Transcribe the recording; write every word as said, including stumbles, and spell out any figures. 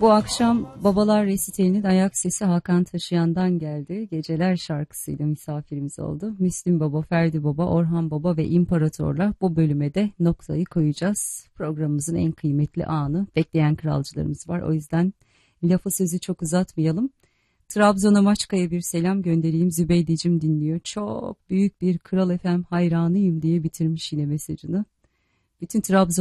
Bu akşam Babalar Resitali'nin ayak sesi Hakan Taşıyan'dan geldi. Geceler şarkısıyla misafirimiz oldu. Müslüm Baba, Ferdi Baba, Orhan Baba ve İmparator'la bu bölüme de noktayı koyacağız. Programımızın en kıymetli anı. Bekleyen kralcılarımız var. O yüzden lafı sözü çok uzatmayalım. Trabzon'a Maçka'ya bir selam göndereyim. Zübeydeciğim dinliyor. Çok büyük bir Kral F M hayranıyım diye bitirmiş yine mesajını. Bütün Trabzon